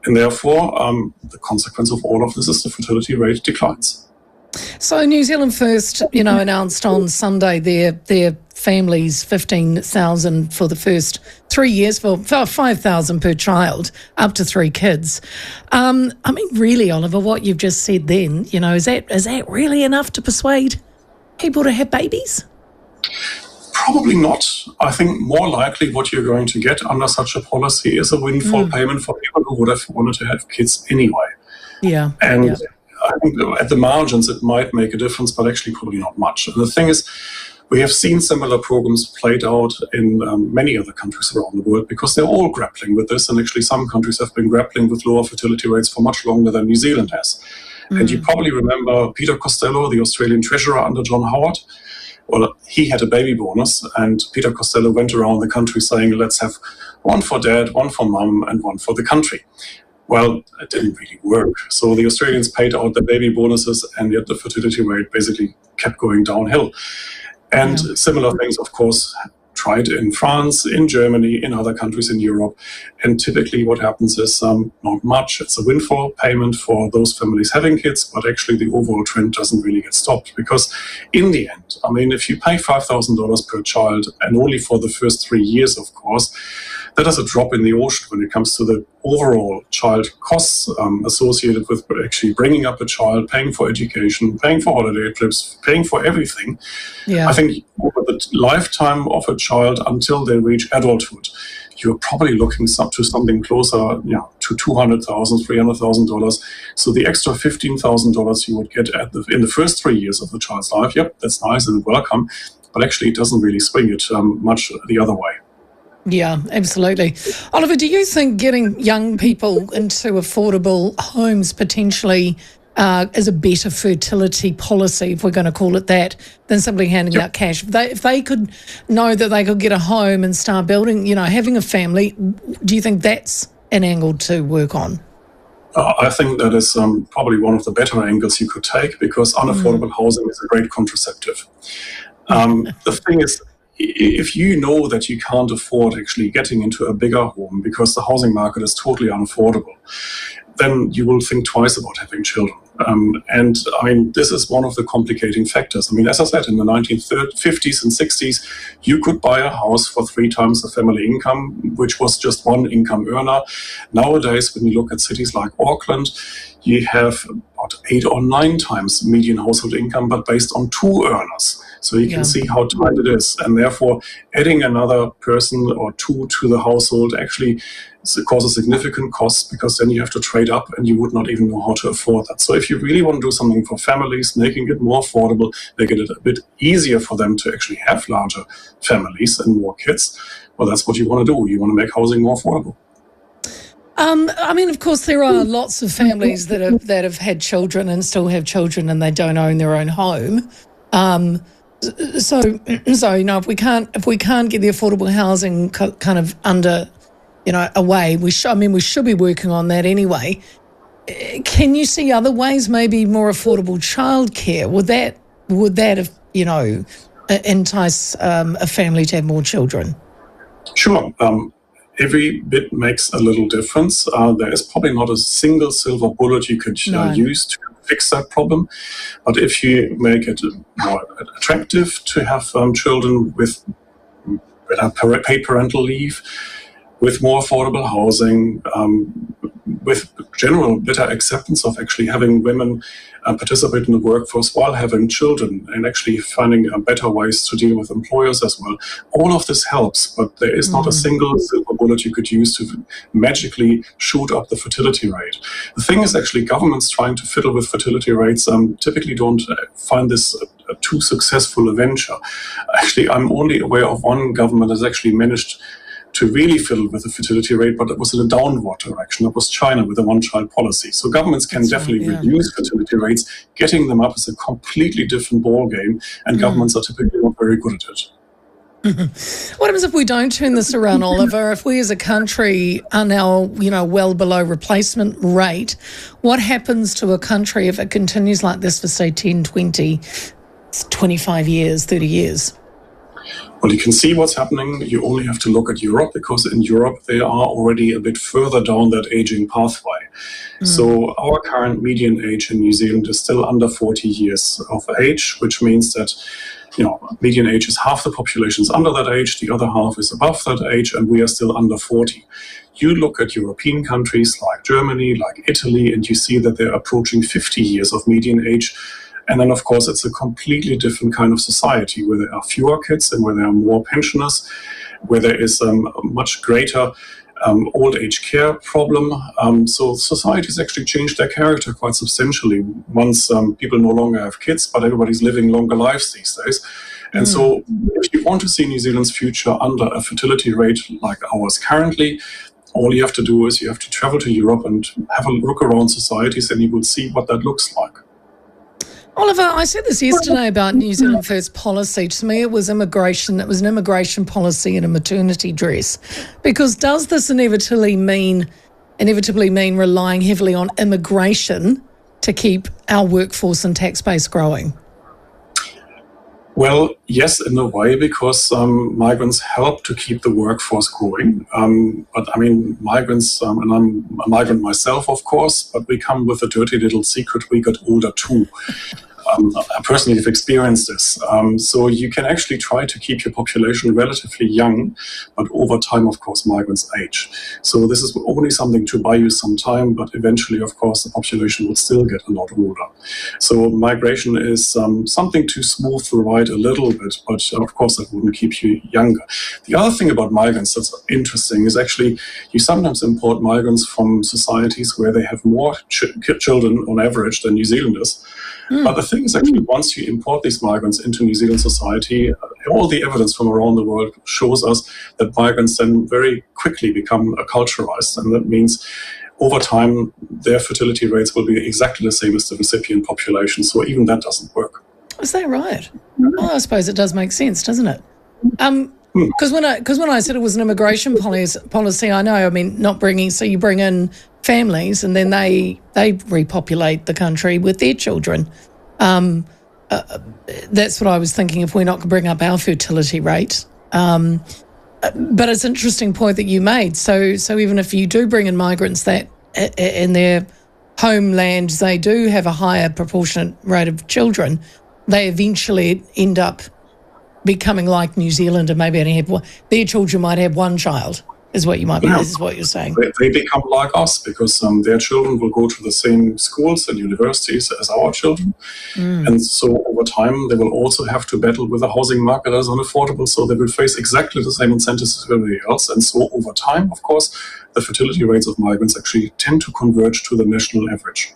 And therefore, the consequence of all of this is the fertility rate declines. So New Zealand First, announced on Sunday their families 15,000 for the first 3 years, for 5,000 per child, up to 3 kids. Really, Oliver, what you've just said then, is that really enough to persuade people to have babies? Probably not. I think more likely what you're going to get under such a policy is a windfall payment for people who would have wanted to have kids anyway. Yeah. And I think at the margins it might make a difference, but actually probably not much. And the thing is, we have seen similar programs played out in many other countries around the world because they're all grappling with this. And actually some countries have been grappling with lower fertility rates for much longer than New Zealand has. And you probably remember Peter Costello, the Australian treasurer under John Howard. Well, he had a baby bonus, and Peter Costello went around the country saying, let's have one for dad, one for mum, and one for the country. Well, it didn't really work. So the Australians paid out the baby bonuses, and yet the fertility rate basically kept going downhill. And similar things, of course, tried in France, in Germany, in other countries in Europe. And typically what happens is not much. It's a windfall payment for those families having kids, but actually the overall trend doesn't really get stopped. Because in the end, if you pay $5,000 per child, and only for the first 3 years, of course, that is a drop in the ocean when it comes to the overall child costs associated with actually bringing up a child, paying for education, paying for holiday trips, paying for everything. Yeah. I think over the lifetime of a child until they reach adulthood, you're probably looking to something closer to $200,000, $300,000. So the extra $15,000 you would get in the first 3 years of the child's life, that's nice and welcome, but actually it doesn't really swing it much the other way. Yeah, absolutely. Oliver, do you think getting young people into affordable homes potentially is a better fertility policy, if we're going to call it that, than simply handing out cash? If they could know that they could get a home and start building, having a family, do you think that's an angle to work on? I think that is probably one of the better angles you could take, because unaffordable housing is a great contraceptive. The thing is, if you know that you can't afford actually getting into a bigger home because the housing market is totally unaffordable, then you will think twice about having children. This is one of the complicating factors. As I said, in the 1950s and 60s, you could buy a house for 3 times the family income, which was just one income earner. Nowadays, when you look at cities like Auckland, you have about 8 or 9 times median household income, but based on 2 earners. So you can see how tight it is. And therefore, adding another person or 2 to the household actually causes significant costs, because then you have to trade up and you would not even know how to afford that. So if you really want to do something for families, making it more affordable, making it a bit easier for them to actually have larger families and more kids, well, that's what you want to do. You want to make housing more affordable. Of course, there are lots of families that have had children and still have children, and they don't own their own home. So if we can't get the affordable housing kind of under, away, we should be working on that anyway. Can you see other ways, maybe more affordable childcare? Would that entice a family to have more children? Sure. Every bit makes a little difference. There is probably not a single silver bullet you could use to fix that problem. But if you make it more attractive to have children with better paid parental leave, with more affordable housing, with general better acceptance of actually having women participate in the workforce while having children, and actually finding better ways to deal with employers as well. All of this helps, but there is not a single silver bullet you could use to magically shoot up the fertility rate. The thing is, actually, governments trying to fiddle with fertility rates typically don't find this a too successful a venture. Actually, I'm only aware of one government that's actually managed to really fiddle with the fertility rate, but it was in a downward direction. That was China with a one-child policy. So governments can definitely reduce fertility rates. Getting them up is a completely different ballgame, and governments are typically not very good at it. What happens if we don't turn this around, Oliver? If we as a country are now, well below replacement rate, what happens to a country if it continues like this for, say, 10, 20, 25 years, 30 years? Well, you can see what's happening. You only have to look at Europe, because in Europe they are already a bit further down that aging pathway. So our current median age in New Zealand is still under 40 years of age, which means that median age is half the population is under that age, the other half is above that age, and we are still under 40. You look at European countries like Germany, like Italy, and you see that they're approaching 50 years of median age. And then, of course, it's a completely different kind of society where there are fewer kids and where there are more pensioners, where there is a much greater old age care problem. So societies actually changed their character quite substantially once people no longer have kids, but everybody's living longer lives these days. And so if you want to see New Zealand's future under a fertility rate like ours currently, all you have to do is you have to travel to Europe and have a look around societies, and you will see what that looks like. Oliver, I said this yesterday about New Zealand First policy. To me, it was immigration. It was an immigration policy in a maternity dress. Because does this inevitably mean relying heavily on immigration to keep our workforce and tax base growing? Well, yes, in a way, because migrants help to keep the workforce growing. But I mean, migrants, and I'm a migrant myself, of course, but we come with a dirty little secret: we get older too. I personally have experienced this. So you can actually try to keep your population relatively young, but over time, of course, migrants age. So this is only something to buy you some time, but eventually, of course, the population will still get a lot older. So migration is something to smooth the ride a little bit, but of course, that wouldn't keep you younger. The other thing about migrants that's interesting is actually you sometimes import migrants from societies where they have more children on average than New Zealanders. But the thing is, actually, once you import these migrants into New Zealand society, all the evidence from around the world shows us that migrants then very quickly become acculturized. And that means over time, their fertility rates will be exactly the same as the recipient population. So even that doesn't work. Is that right? Well, I suppose it does make sense, doesn't it? Because when I said it was an immigration policy, I know, I mean, not bringing, so you bring in families and then they repopulate the country with their children. That's what I was thinking, if we're not going to bring up our fertility rate. But it's an interesting point that you made. So even if you do bring in migrants that in their homeland, they do have a higher proportionate rate of children, they eventually end up becoming like New Zealand and maybe only have one. Their children might have one child, is what you might be. Yeah. This is what you're saying. They become like us because their children will go to the same schools and universities as our children. And so over time, they will also have to battle with a housing market that is unaffordable. So they will face exactly the same incentives as everybody else. And so over time, of course, the fertility rates of migrants actually tend to converge to the national average.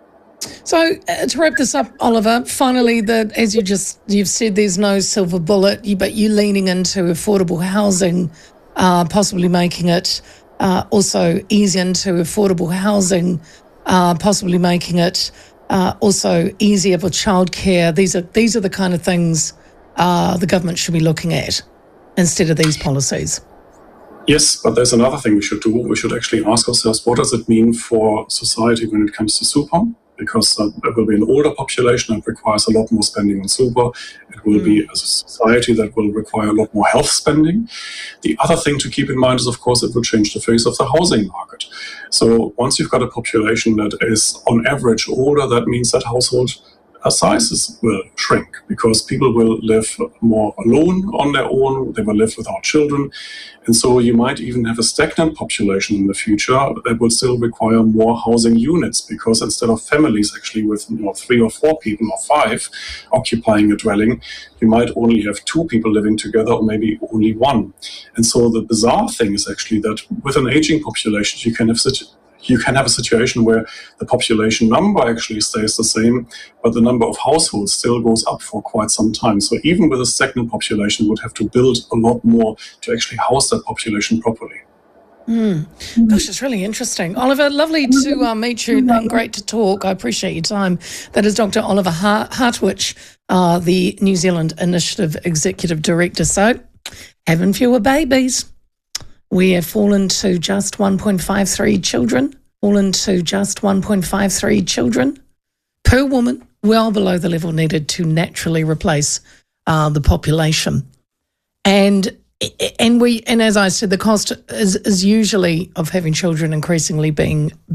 So to wrap this up, Oliver, finally, as you've said, there's no silver bullet, but you're leaning into affordable housing, possibly making it also easier into affordable housing, possibly making it also easier for childcare. These are the kind of things the government should be looking at instead of these policies. Yes, but there's another thing we should do. We should actually ask ourselves, what does it mean for society when it comes to super? Because there will be an older population that requires a lot more spending on super. It will be a society that will require a lot more health spending. The other thing to keep in mind is, of course, it will change the face of the housing market. So once you've got a population that is on average older, that means that household sizes will shrink because people will live more alone on their own, they will live without children. And so you might even have a stagnant population in the future that will still require more housing units because instead of families actually with 3 or 4 people or 5 occupying a dwelling, you might only have 2 people living together or maybe only 1. And so the bizarre thing is actually that with an aging population, you can have a situation where the population number actually stays the same, but the number of households still goes up for quite some time. So even with a stagnant population, would have to build a lot more to actually house that population properly. Gosh, it's really interesting. Oliver, lovely to meet you and great to talk. I appreciate your time. That is Dr. Oliver Hartwich, the New Zealand Initiative Executive Director. So, having fewer babies. We have fallen to just 1.53 children per woman, well below the level needed to naturally replace the population. And as I said, the cost is usually of having children increasingly being